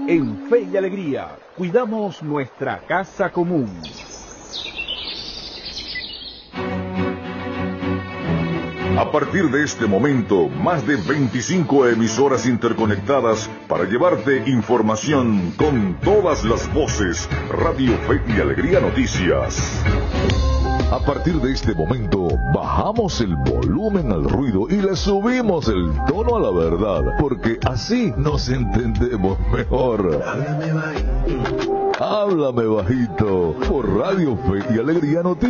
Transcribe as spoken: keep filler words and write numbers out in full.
En Fe y Alegría, cuidamos nuestra casa común. A partir de este momento, más de veinticinco emisoras interconectadas para llevarte información con todas las voces. Radio Fe y Alegría Noticias. A partir de este momento, bajamos el volumen al ruido y le subimos el tono a la verdad, porque así nos entendemos mejor. Háblame bajito. Háblame bajito por Radio Fe y Alegría Noticias.